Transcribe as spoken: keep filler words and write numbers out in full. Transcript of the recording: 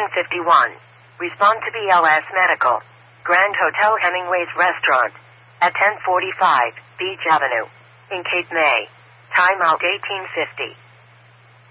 Station fifty-one. Respond to B L S Medical. Grand Hotel Hemingway's Restaurant. At ten forty-five, Beach Avenue. In Cape May. Time out eighteen fifty.